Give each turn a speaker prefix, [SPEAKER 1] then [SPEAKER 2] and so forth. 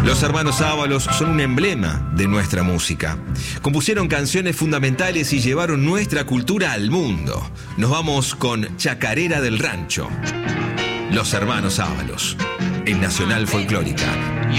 [SPEAKER 1] Los hermanos Ábalos son un emblema de nuestra música. Compusieron canciones fundamentales y llevaron nuestra cultura al mundo. Nos vamos con Chacarera del Rancho. Los hermanos Ábalos, en Nacional Folclórica.